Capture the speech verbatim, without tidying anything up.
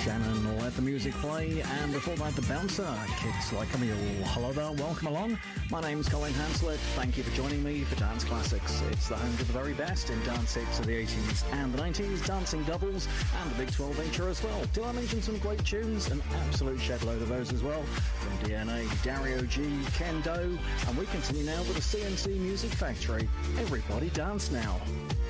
Shannon, Let the Music Play, and before that, The Bouncer, Kicks Like a Mule. Hello there, welcome along. My name's Colin Hanslet. Thank you for joining me for Dance Classics. It's the home to the very best in dance hits of the eighties and the nineties, dancing doubles, and the Big twelve feature as well. Did I mention some great tunes? An absolute shed load of those as well. From D N A, Dario G, Ken Do, and we continue now with the C N C Music Factory. Everybody dance now.